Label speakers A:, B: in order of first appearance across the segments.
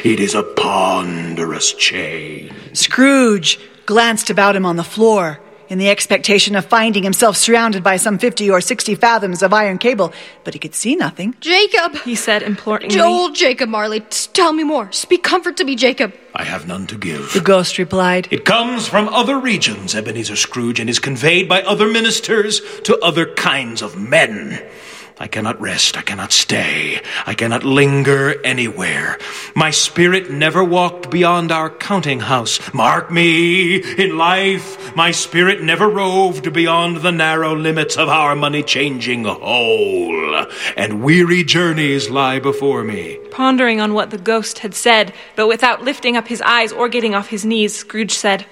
A: It is a ponderous chain.
B: Scrooge glanced about him on the floor in the expectation of finding himself surrounded by some 50 or 60 fathoms of iron cable, but he could see nothing.
C: Jacob!
D: He said imploringly.
C: Old Jacob Marley, tell me more. Speak comfort to me, Jacob.
A: I have none to give.
B: The ghost replied.
A: It comes from other regions, Ebenezer Scrooge, and is conveyed by other ministers to other kinds of men. I cannot rest, I cannot stay, I cannot linger anywhere. My spirit never walked beyond our counting house. Mark me, in life, my spirit never roved beyond the narrow limits of our money-changing hole. And weary journeys lie before me.
D: Pondering on what the ghost had said, but without lifting up his eyes or getting off his knees, Scrooge said,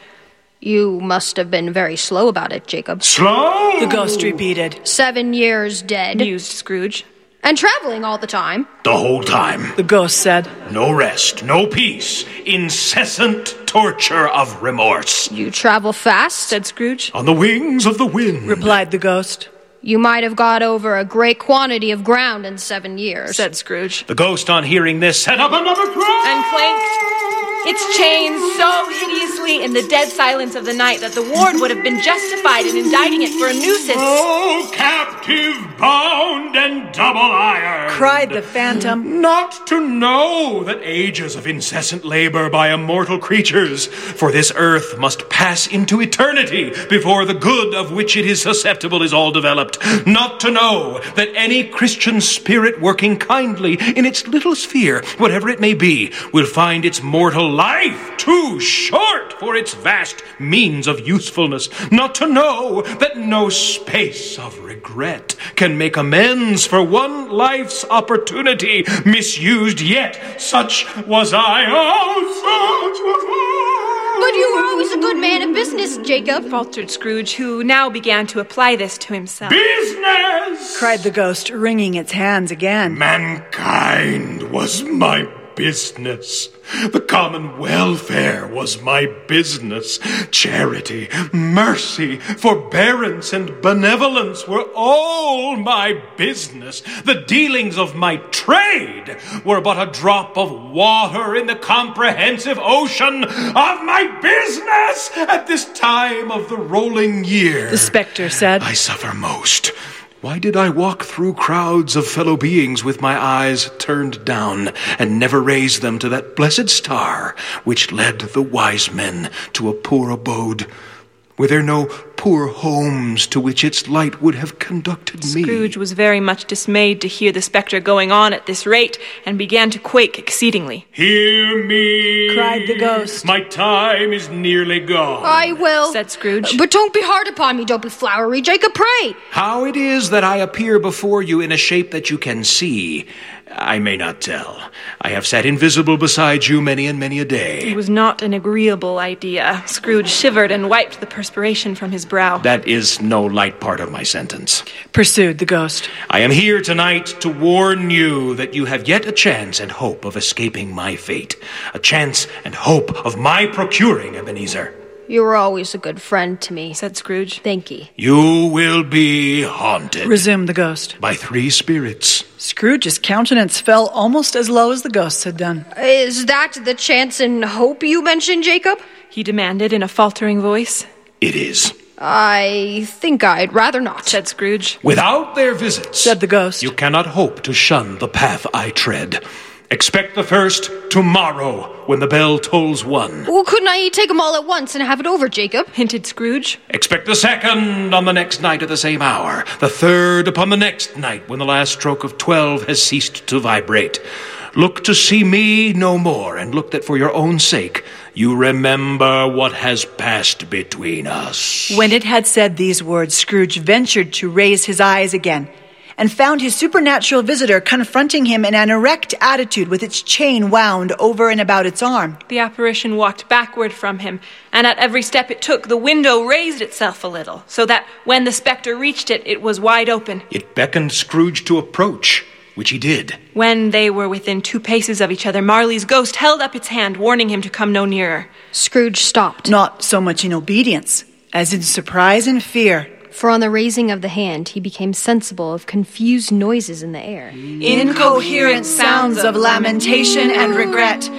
C: You must have been very slow about it, Jacob.
A: Slow?
B: The ghost repeated.
C: 7 years dead.
D: mused Scrooge.
C: And traveling all the time.
A: The whole time.
B: The ghost said.
A: No rest, no peace, incessant torture of remorse.
C: You travel fast,
D: Said Scrooge.
A: On the wings of the wind.
B: Replied the ghost.
C: You might have got over a great quantity of ground in 7 years.
D: Said Scrooge.
A: The ghost, on hearing this, set up another cry.
D: And clanked its chains so hideously in the dead silence of the night that the ward would have been justified in indicting it for a nuisance.
A: Oh, captive, bound, and double-ironed.
B: Cried the phantom.
A: Not to know that ages of incessant labor by immortal creatures for this earth must pass into eternity before the good of which it is susceptible is all developed. Not to know that any Christian spirit working kindly in its little sphere, whatever it may be, will find its mortal life too short for its vast means of usefulness. Not to know that no space of regret can make amends for one life's opportunity misused, yet such was I, oh, such was I.
C: But you were always a good man of business, Jacob.
D: Faltered Scrooge, who now began to apply this to himself.
A: Business!
B: Cried the ghost, wringing its hands again.
A: Mankind was my business. The common welfare was my business. Charity, mercy, forbearance, and benevolence were all my business. The dealings of my trade were but a drop of water in the comprehensive ocean of my business at this time of the rolling year.
B: The spectre said.
A: I suffer most. Why did I walk through crowds of fellow beings with my eyes turned down and never raise them to that blessed star which led the wise men to a poor abode? Were there no poor homes to which its light would have conducted me?
D: Scrooge was very much dismayed to hear the spectre going on at this rate, and began to quake exceedingly.
A: Hear me!
B: Cried the ghost.
A: My time is nearly gone.
C: I will.
D: Said Scrooge.
C: But don't be hard upon me. Don't be flowery, Jacob. Pray.
A: How it is that I appear before you in a shape that you can see, I may not tell. I have sat invisible beside you many and many a day.
D: It was not an agreeable idea. Scrooge shivered and wiped the perspiration from his brow.
A: That is no light part of my sentence.
B: Pursued the ghost.
A: I am here tonight to warn you that you have yet a chance and hope of escaping my fate. A chance and hope of my procuring Ebenezer.
C: You were always a good friend to me.
D: Said Scrooge.
C: Thank you.
A: You will be haunted.
B: Resumed the ghost.
A: By 3 spirits.
B: Scrooge's countenance fell almost as low as the ghost had done.
C: Is that the chance and hope you mentioned, Jacob?
D: He demanded in a faltering voice.
A: It is.
C: I think I'd rather not.
D: Said Scrooge.
A: Without their visits,
B: Said the ghost.
A: you cannot hope to shun the path I tread. Expect the first tomorrow when the bell tolls 1.
C: Well, couldn't I take them all at once and have it over, Jacob?
D: Hinted Scrooge.
A: Expect the second on the next night at the same hour. The third upon the next night when the last stroke of 12 has ceased to vibrate. Look to see me no more, and look that for your own sake you remember what has passed between us.
B: When it had said these words, Scrooge ventured to raise his eyes again, and found his supernatural visitor confronting him in an erect attitude with its chain wound over and about its arm.
D: The apparition walked backward from him, and at every step it took, the window raised itself a little, so that when the spectre reached it, it was wide open.
A: It beckoned Scrooge to approach, which he did.
D: When they were within 2 paces of each other, Marley's ghost held up its hand, warning him to come no nearer.
C: Scrooge stopped.
B: Not so much in obedience as in surprise and fear.
C: For on the raising of the hand, he became sensible of confused noises in the air.
B: Incoherent sounds of lamentation and regret